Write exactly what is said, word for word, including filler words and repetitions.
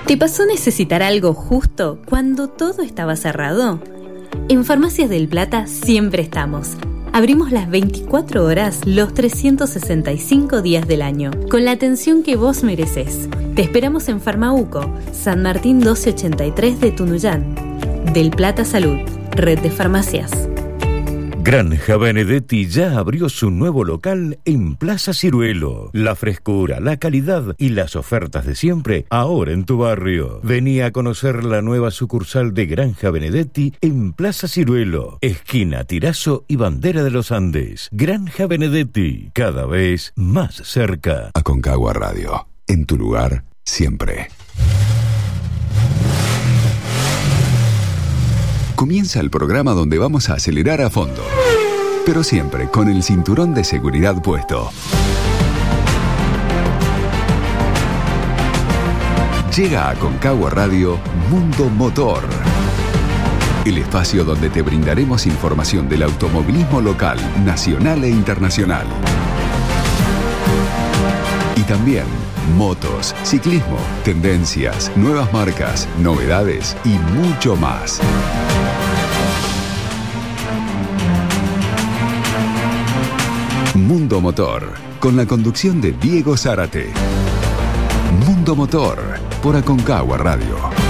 ¿Te pasó necesitar algo justo cuando todo estaba cerrado? En Farmacias del Plata siempre estamos. Abrimos las veinticuatro horas, los trescientos sesenta y cinco días del año, con la atención que vos mereces. Te esperamos en Farmauco, San Martín doce ochenta y tres de Tunuyán. Del Plata Salud, red de farmacias. Granja Benedetti ya abrió su nuevo local en Plaza Ciruelo. La frescura, la calidad y las ofertas de siempre ahora en tu barrio. Vení a conocer la nueva sucursal de Granja Benedetti en Plaza Ciruelo, esquina Tirazo y Bandera de los Andes. Granja Benedetti, cada vez más cerca. Aconcagua Radio, en tu lugar siempre. Comienza el programa donde vamos a acelerar a fondo, pero siempre con el cinturón de seguridad puesto. Llega a Aconcagua Radio Mundo Motor, el espacio donde te brindaremos información del automovilismo local, nacional e internacional. Y también motos, ciclismo, tendencias, nuevas marcas, novedades y mucho más. Mundo Motor, con la conducción de Diego Zárate. Mundo Motor, por Aconcagua Radio.